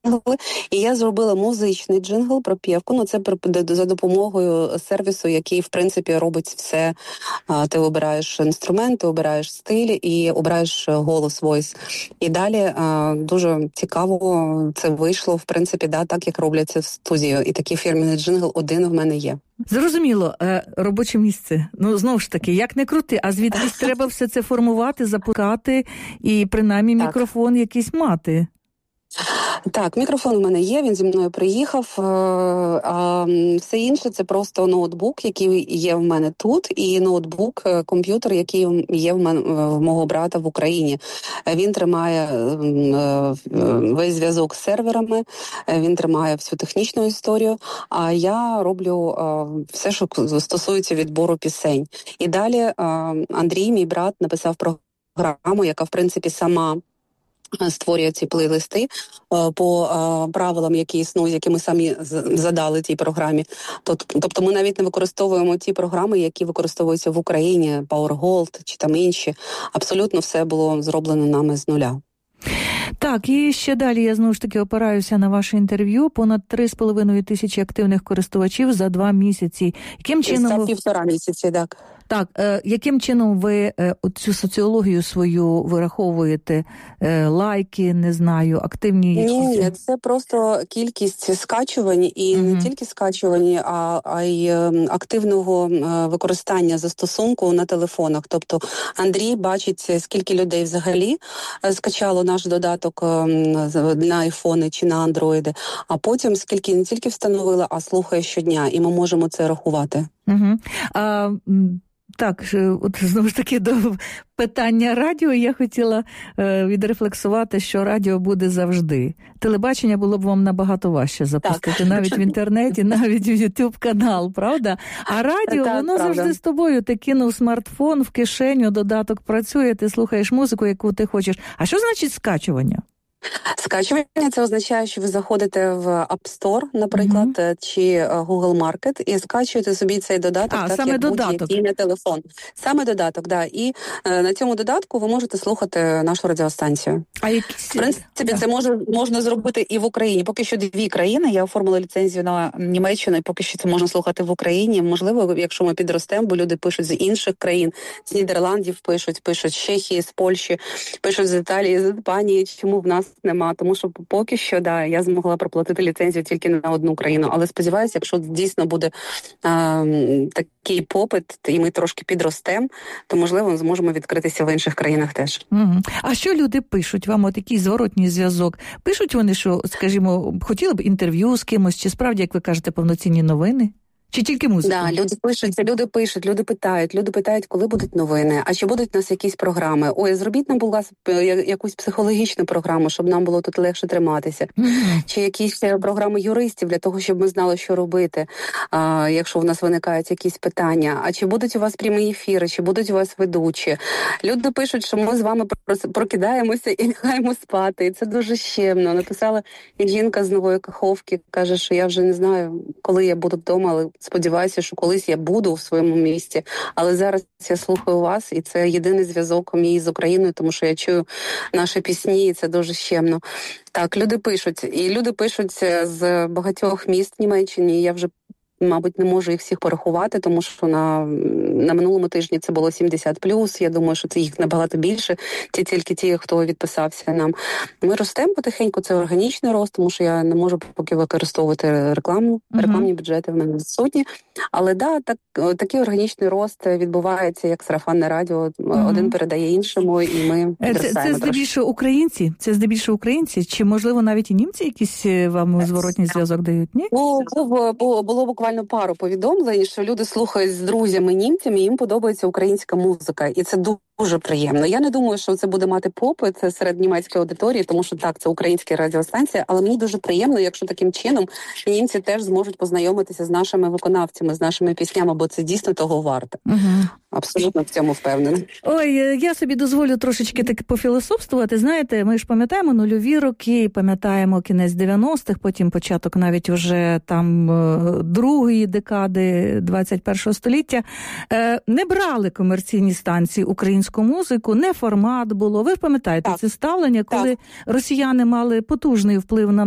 І я зробила музичний джингл, пропівку. Ну, це за допомогою сервісу, який, в принципі, робить все. Ти обираєш інструмент, ти обираєш стиль і обираєш голос, войс. І далі дуже цікаво це вийшло, в принципі, так, як робляться в студію. І такий фірменний джингл один в мене є. Зрозуміло, робоче місце. Ну, знову ж таки, як не крути, а звідкись треба все це формувати, запускати і принаймні мікрофон якийсь мати. Так, мікрофон у мене є, він зі мною приїхав, а все інше це просто ноутбук, який є в мене тут, і ноутбук, комп'ютер, який є в мого брата в Україні. Він тримає весь зв'язок з серверами, він тримає всю технічну історію, а я роблю все, що стосується відбору пісень. І далі Андрій, мій брат, написав програму, яка, в принципі, сама створює ці плейлисти по правилам, які існують, які ми самі задали тій програмі. Тобто ми навіть не використовуємо ті програми, які використовуються в Україні, PowerGold чи там інші. Абсолютно все було зроблено нами з нуля. Так, і ще далі я знову ж таки опираюся на ваше інтерв'ю. Понад 3,5 тисячі активних користувачів за 2 місяці. Яким чином... За 1,5 місяці, так. Так, яким чином ви цю соціологію свою вираховуєте? Лайки, не знаю, активні якісь? Ні, це просто кількість скачувань і не тільки скачувань, а й активного використання застосунку на телефонах. Тобто Андрій бачить, скільки людей взагалі скачало наш додаток на айфони чи на андроїди, а потім скільки не тільки встановили, а слухає щодня, і ми можемо це рахувати. Так, от знову ж таки до питання радіо я хотіла відрефлексувати, що радіо буде завжди. Телебачення було б вам набагато важче запустити, навіть в інтернеті, навіть в YouTube-канал, правда? А радіо, воно правда. Завжди з тобою. Ти кинув смартфон в кишеню, додаток працює, ти слухаєш музику, яку ти хочеш. А що значить скачування? Скачування – це означає, що ви заходите в App Store, наприклад, чи Google Market, і скачуєте собі цей додаток, так саме як додаток. будь-який на телефон. Саме додаток, да. І на цьому додатку ви можете слухати нашу радіостанцію. А якісь... В принципі, це можна зробити і в Україні. Поки що 2 країни. Я оформила ліцензію на Німеччину, і поки що це можна слухати в Україні. Можливо, якщо ми підростемо, бо люди пишуть з інших країн, з Нідерландів пишуть з Чехії, з Польщі, пишуть з Італії, з Іспанії. Чому в нас нема, тому що поки що, я змогла проплатити ліцензію тільки на одну країну, але сподіваюся, якщо дійсно буде такий попит, і ми трошки підростемо, то, можливо, зможемо відкритися в інших країнах теж. А що люди пишуть вам, от який зворотній зв'язок? Пишуть вони, що, скажімо, хотіли б інтерв'ю з кимось, чи справді, як ви кажете, повноцінні новини? Чи тільки музика? Да, люди питають, коли будуть новини, а чи будуть у нас якісь програми. Ой, зробіть нам, будь ласка, якусь психологічну програму, щоб нам було тут легше триматися. Чи якісь програми юристів для того, щоб ми знали, що робити, якщо в нас виникають якісь питання. А чи будуть у вас прямі ефіри, чи будуть у вас ведучі? Люди пишуть, що ми з вами прокидаємося і лягаємо спати. І це дуже щемно. Написала жінка з Нової Каховки, каже, що я вже не знаю, коли я буду вдома, але сподіваюся, що колись я буду в своєму місті, але зараз я слухаю вас, і це єдиний зв'язок мій з Україною, тому що я чую наші пісні, і це дуже щемно. Так, люди пишуть з багатьох міст Німеччини, я вже, мабуть, не можу їх всіх порахувати, тому що на минулому тижні це було 70+, я думаю, що це їх набагато більше, тільки ті, хто відписався нам. Ми ростемо потихеньку, це органічний рост, тому що я не можу поки використовувати рекламні бюджети в мене відсутні. Але такий органічний рост відбувається, як сарафанне радіо, один передає іншому, і ми це здебільшого українці? Це здебільшого українці? Чи, можливо, навіть і німці якісь вам зворотній зв'язок дають, ні? Було буквально пару повідомлень, що люди слухають з друзями німцями, їм подобається українська музика, і це дуже приємно. Я не думаю, що це буде мати попит серед німецької аудиторії, тому що так, це українська радіостанція, але мені дуже приємно, якщо таким чином німці теж зможуть познайомитися з нашими виконавцями, з нашими піснями, бо це дійсно того варте. Абсолютно в цьому впевнена. Ой, я собі дозволю трошечки так пофілософствувати. Знаєте, ми ж пам'ятаємо нульові роки, пам'ятаємо кінець 90-х, потім початок навіть уже там другої декади 21-го століття. Не брали комерційні станції українську музику, не формат було. Ви ж пам'ятаєте це ставлення, коли росіяни мали потужний вплив на